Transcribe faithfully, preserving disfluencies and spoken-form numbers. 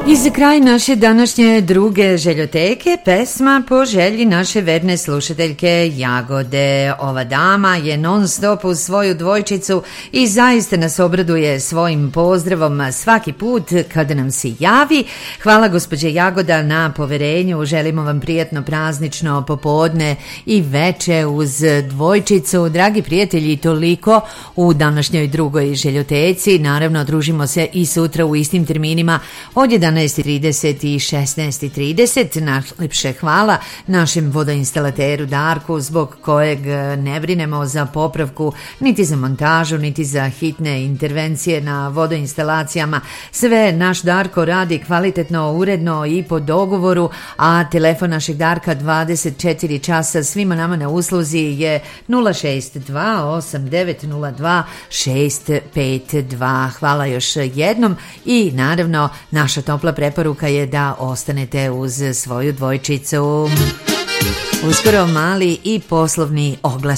I za kraj naše današnje druge željoteke, pesma po želji naše verne slušateljke Jagode. Ova dama je non stop uz svoju dvojčicu i zaista nas obraduje svojim pozdravom svaki put kada nam se javi. Hvala gospođe Jagoda na poverenju, želimo vam prijatno praznično popodne i veče uz dvojčicu. Dragi prijatelji, toliko u današnjoj drugoj željoteci. Naravno, družimo se i sutra u istim terminima od jedanaest i trideset i šesnaest i trideset. Najlepše hvala našem vodoinstalateru Darku, zbog kojeg ne brinemo za popravku, niti za montažu, niti za hitne intervencije na vodoinstalacijama. Sve naš Darko radi kvalitetno, uredno i po dogovoru, a telefon našeg Darka dvadeset četiri časa svima nama na usluzi je nula šest dva osam devet nula dva šest pet dva. Hvala još jednom i naravno naša topla preporuka je da ostanete uz svoju dvojčicu. Uskoro mali i poslovni oglas.